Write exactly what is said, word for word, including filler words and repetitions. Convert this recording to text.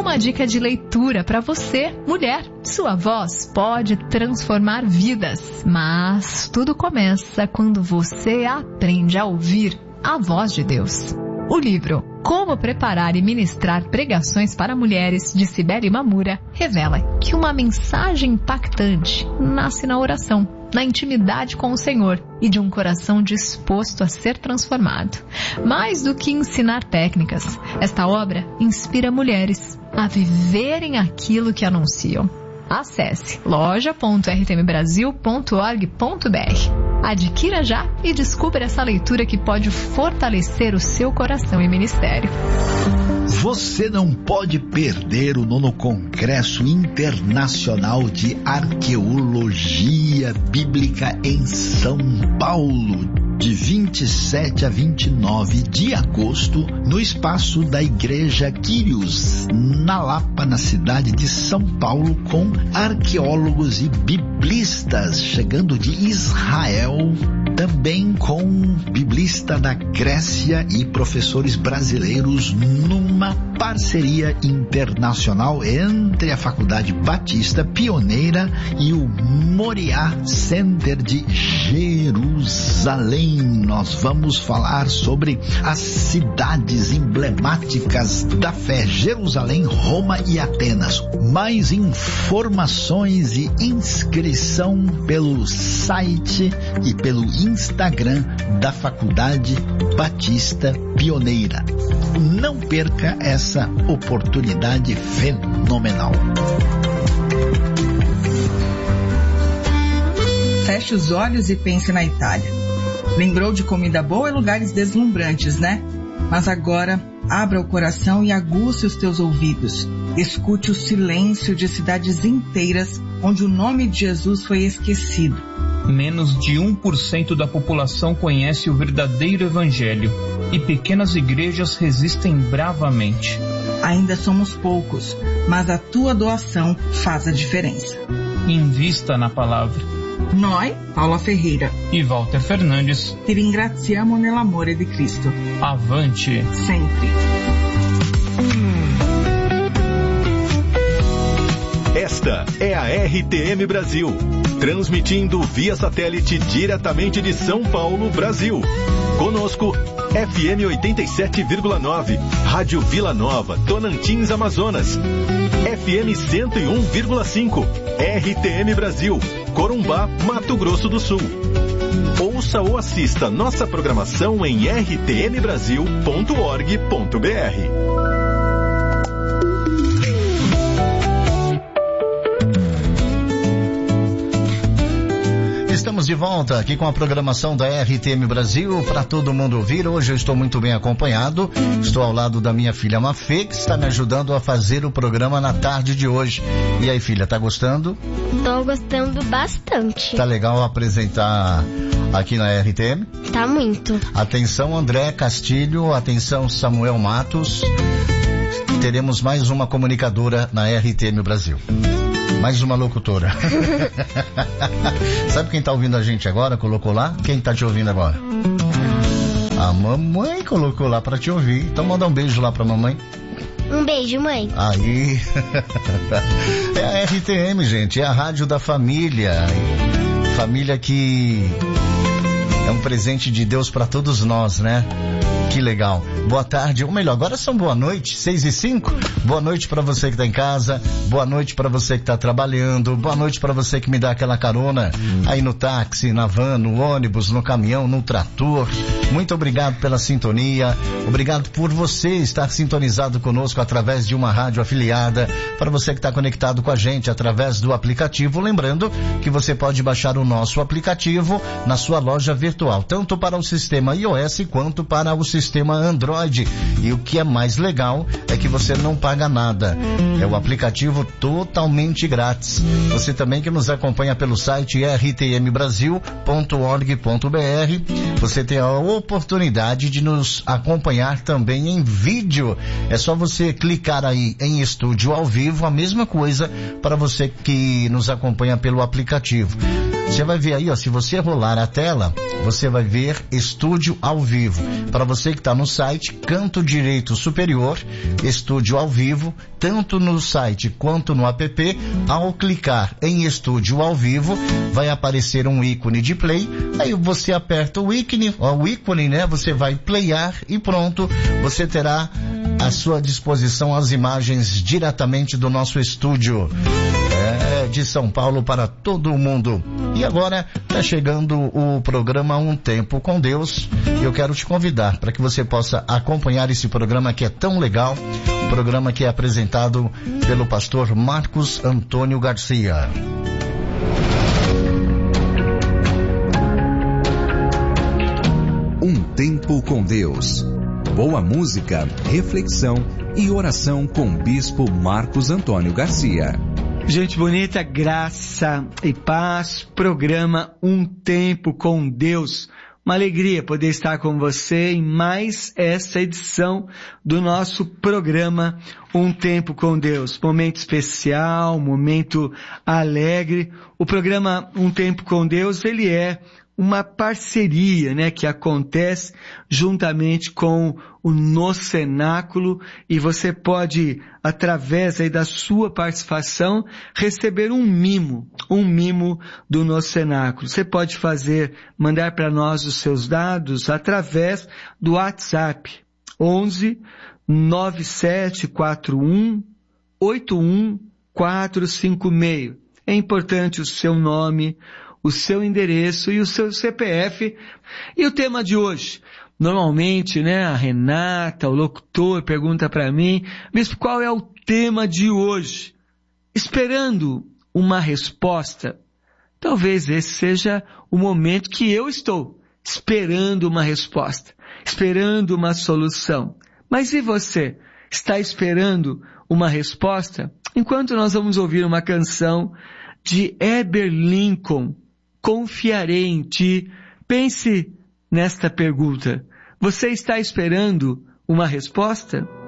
uma dica de leitura para você, mulher. Sua voz pode transformar vidas, mas tudo começa quando você aprende a ouvir a voz de Deus. O livro Como Preparar e Ministrar Pregações para Mulheres, de Cibele Mamura, revela que uma mensagem impactante nasce na oração, na intimidade com o Senhor e de um coração disposto a ser transformado. Mais do que ensinar técnicas, esta obra inspira mulheres a viverem aquilo que anunciam. Acesse loja ponto r t m brasil ponto org ponto b r. Adquira já e descubra essa leitura que pode fortalecer o seu coração e ministério. Você não pode perder o nono Congresso Internacional de Arqueologia Bíblica em São Paulo, de vinte e sete a vinte e nove de agosto, no espaço da Igreja Quírios, na Lapa, na cidade de São Paulo, com arqueólogos e biblistas chegando de Israel, também com biblista da Grécia e professores brasileiros, numa parceria internacional entre a Faculdade Batista Pioneira e o Moriá Center de Jerusalém. Nós vamos falar sobre as cidades emblemáticas da fé: Jerusalém, Roma e Atenas. Mais informações e inscrição pelo site e pelo Instagram da Faculdade Batista Pioneira. Não perca essa oportunidade fenomenal. Feche os olhos e pense na Itália. Lembrou de comida boa e lugares deslumbrantes, né? Mas agora, abra o coração e aguce os teus ouvidos. Escute o silêncio de cidades inteiras onde o nome de Jesus foi esquecido. Menos de um por cento da população conhece o verdadeiro evangelho e pequenas igrejas resistem bravamente. Ainda somos poucos, mas a tua doação faz a diferença. Invista na palavra. Noi, Paula Ferreira e Walter Fernandes, ti ringraziamo nell'amore di Cristo. Avante sempre. Esta é a R T M Brasil, transmitindo via satélite diretamente de São Paulo, Brasil. Conosco, F M oitenta e sete vírgula nove, Rádio Vila Nova, Tonantins, Amazonas. F M cento e um vírgula cinco, R T M Brasil, Corumbá, Mato Grosso do Sul. Ouça ou assista nossa programação em r t m brasil ponto org ponto b r. Estamos de volta aqui com a programação da R T M Brasil para todo mundo ouvir. Hoje eu estou muito bem acompanhado. Estou ao lado da minha filha Mafê, que está me ajudando a fazer o programa na tarde de hoje. E aí, filha, tá gostando? Tô gostando bastante. Tá legal apresentar aqui na R T M? Tá muito. Atenção, André Castilho. Atenção, Samuel Matos. Teremos mais uma comunicadora na R T M Brasil. Mais uma locutora. Sabe quem tá ouvindo a gente agora? Colocou lá? Quem tá te ouvindo agora? A mamãe colocou lá pra te ouvir. Então manda um beijo lá pra mamãe. Um beijo, mãe. Aí. É a R T M, gente. É a rádio da família. Família que é um presente de Deus pra todos nós, né? Que legal. Boa tarde, ou melhor, agora são boa noite, seis e cinco. Boa noite para você que está em casa, boa noite para você que está trabalhando, boa noite para você que me dá aquela carona aí no táxi, na van, no ônibus, no caminhão, no trator. Muito obrigado pela sintonia, obrigado por você estar sintonizado conosco através de uma rádio afiliada, para você que está conectado com a gente através do aplicativo. Lembrando que você pode baixar o nosso aplicativo na sua loja virtual, tanto para o sistema iOS quanto para o sistema Android. E o que é mais legal é que você não paga nada. É o aplicativo totalmente grátis. Você também que nos acompanha pelo site r t m brasil ponto org ponto b r, você tem a oportunidade de nos acompanhar também em vídeo. É só você clicar aí em estúdio ao vivo, a mesma coisa para você que nos acompanha pelo aplicativo. Você vai ver aí, ó, se você rolar a tela, você vai ver Estúdio ao Vivo. Para você que está no site, Canto Direito Superior, Estúdio ao Vivo, tanto no site quanto no app, ao clicar em Estúdio ao Vivo, vai aparecer um ícone de play, aí você aperta o ícone, ó, o ícone, né? Você vai playar e pronto, você terá à sua disposição as imagens diretamente do nosso estúdio. É, de São Paulo para todo o mundo. E agora está chegando o programa Um Tempo com Deus. Eu quero te convidar para que você possa acompanhar esse programa que é tão legal, um programa que é apresentado pelo pastor Marcos Antônio Garcia. Um Tempo com Deus. Boa música, reflexão e oração com o Bispo Marcos Antônio Garcia. Gente bonita, graça e paz, programa Um Tempo com Deus. Uma alegria poder estar com você em mais essa edição do nosso programa Um Tempo com Deus. Momento especial, momento alegre. O programa Um Tempo com Deus, ele é uma parceria, né, que acontece juntamente com o No Cenáculo, e você pode, através aí da sua participação, receber um mimo, um mimo do No Cenáculo. Você pode fazer, mandar para nós os seus dados através do WhatsApp, onze nove sete quatro um oito um quatro cinco seis. É importante o seu nome, o seu endereço e o seu C P F. E o tema de hoje, normalmente, né, a Renata, o locutor, pergunta para mim, bispo, qual é o tema de hoje? Esperando uma resposta. Talvez esse seja o momento que eu estou esperando uma resposta, esperando uma solução. Mas e você? Está esperando uma resposta? Enquanto nós vamos ouvir uma canção de Heber Lincoln, Confiarei em Ti, pense nesta pergunta. Você está esperando uma resposta?